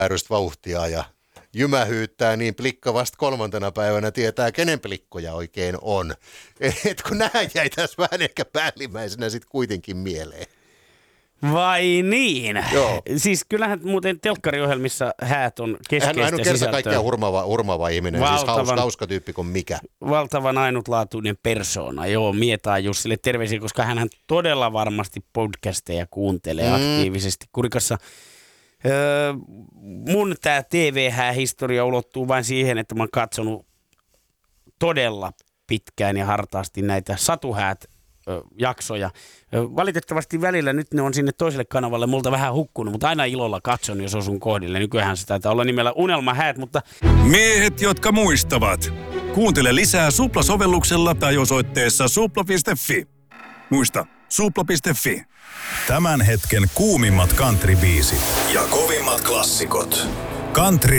vauhtia ja jymähyyttää, niin plikka vasta 3. päivänä tietää, kenen plikkoja oikein on. Et kun nämä jäi tässä vähän ehkä päällimmäisenä sitten kuitenkin mieleen. Vai niin? Joo. Siis kyllähän muuten telkkariohjelmissa häät on keskeistä Hän on kerta kaikkiaan hurmaava ihminen, siis hauska tyyppi kuin mikä. Valtavan ainutlaatuinen persoona. Joo, mietään Jussille terveisiä, koska hän todella varmasti podcasteja kuuntelee aktiivisesti. Kurikassa mun tää TV-historia ulottuu vain siihen, että mä oon katsonut todella pitkään ja hartaasti näitä Satuhäät-jaksoja. Valitettavasti välillä nyt ne on sinne toiselle kanavalle multa vähän hukkunut, mutta aina ilolla katson, jos osun kohdille. Nykyään se taitaa olla nimellä Unelmahäät, mutta... Miehet, jotka muistavat. Kuuntele lisää Supla-sovelluksella tai osoitteessa supla.fi. Muista, supla.fi. Tämän hetken kuumimmat country-biisit ja kovimmat klassikot. Country